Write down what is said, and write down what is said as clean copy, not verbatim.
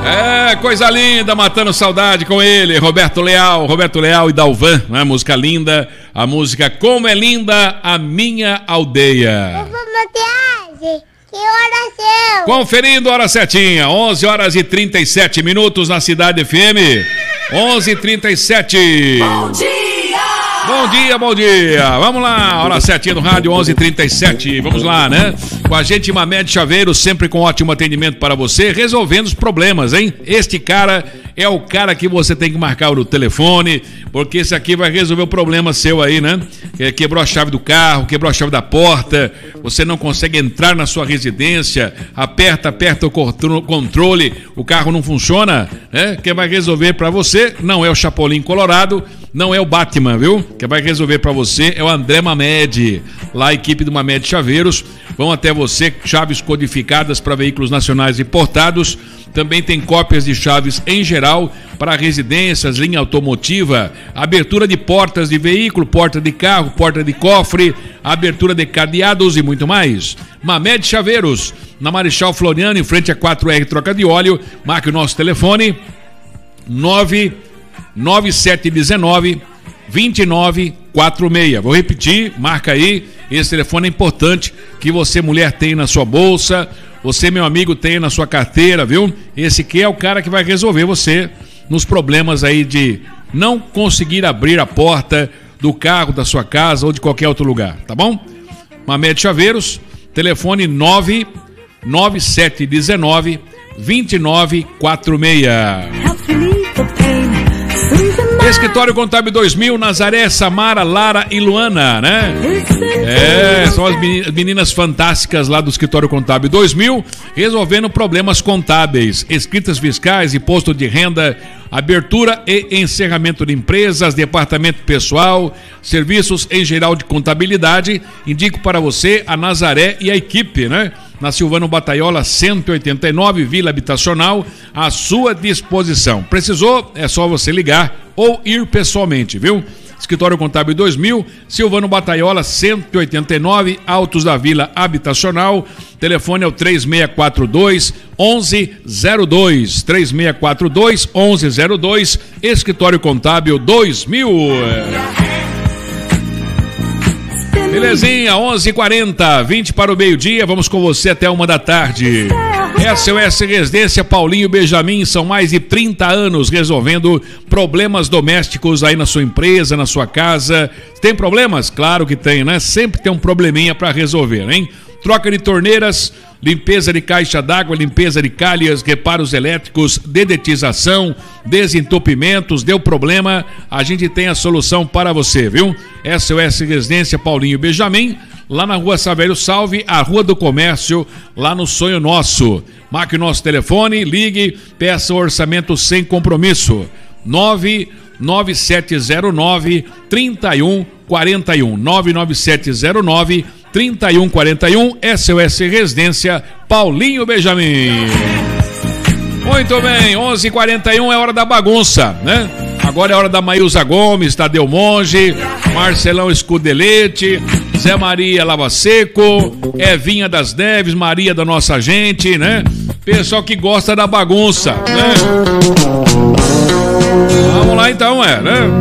É, coisa linda, matando saudade com ele, Roberto Leal e Dalvan, né? Música linda, a música Como é Linda a Minha Aldeia. Que oração? Conferindo a hora certinha, 11 horas e 37 minutos na Cidade FM, 11h37. Bom dia! Bom dia, bom dia. Vamos lá, hora certinha no rádio, 11h37. Vamos lá, né? Com a gente, Mamed Chaveiros, sempre com ótimo atendimento para você, resolvendo os problemas, hein? Este cara é o cara que você tem que marcar no telefone, porque esse aqui vai resolver o problema seu aí, né? Quebrou a chave do carro, quebrou a chave da porta, você não consegue entrar na sua residência, aperta o controle, o carro não funciona, né? Quem vai resolver para você não é o Chapolin Colorado, não é o Batman, viu? Quem vai resolver para você é o André Mamed, lá a equipe do Mamed Chaveiros, vão até você, chaves codificadas para veículos nacionais importados, também tem cópias de chaves em geral para residências, linha automotiva, abertura de portas de veículo, porta de carro, porta de cofre, abertura de cadeados e muito mais. Mamed Chaveiros, na Marechal Floriano, em frente a 4R Troca de Óleo, marque o nosso telefone 99719-2946. Vou repetir, marca aí, esse telefone é importante que você, mulher, tem na sua bolsa, você, meu amigo, tem na sua carteira, viu? Esse aqui é o cara que vai resolver você nos problemas aí de não conseguir abrir a porta do carro, da sua casa ou de qualquer outro lugar, tá bom? Mamed Chaveiros, telefone 99719-2946. Escritório Contábil 2000, Nazaré, Samara, Lara e Luana, né? São as meninas fantásticas lá do Escritório Contábil 2000, resolvendo problemas contábeis, escritas fiscais, imposto de renda, abertura e encerramento de empresas, departamento pessoal, serviços em geral de contabilidade. Indico para você a Nazaré e a equipe, né? Na Silvano Bataiola 189, Vila Habitacional, à sua disposição. Precisou? É só você ligar ou ir pessoalmente, viu? Escritório Contábil 2000, Silvano Bataiola 189, Altos da Vila Habitacional. Telefone é o 3642-1102. 3642-1102. Escritório Contábil 2000. Belezinha, 11h40, 20 para o meio-dia, vamos com você até 1 da tarde. SOS Residência Paulinho Benjamin, são mais de 30 anos resolvendo problemas domésticos aí na sua empresa, na sua casa. Tem problemas? Claro que tem, né? Sempre tem um probleminha para resolver, hein? Troca de torneiras, limpeza de caixa d'água, limpeza de calhas, reparos elétricos, dedetização, desentupimentos. Deu problema, a gente tem a solução para você, viu? SOS Residência Paulinho Benjamin, lá na Rua Savério Salve, a Rua do Comércio, lá no Sonho Nosso. Marque o nosso telefone, ligue, peça o orçamento sem compromisso. 99709-3141. 99709-3141, SOS Residência Paulinho Benjamin. Muito bem, 11h41 é hora da bagunça, né? Agora é hora da Maílza Gomes, Tadeu Monge, Marcelão Escudelete, Zé Maria Lava Seco, Evinha das Neves, Maria da Nossa Gente, né? Pessoal que gosta da bagunça, né? Vamos lá então, né?